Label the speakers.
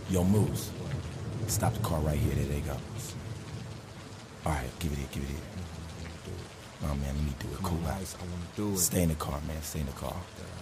Speaker 1: Yo, Moose. Stop the car right here. There they go. All right, give it here. Oh, man, let me do it. Cool.
Speaker 2: Nice, I want to do it.
Speaker 1: Stay in the car, man. Stay in the car.